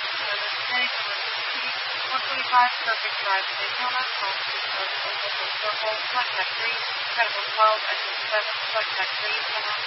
145 Perfect Drive, Daytona, call to Circle, Contact 3, Channel 12, exit 7, contact 3,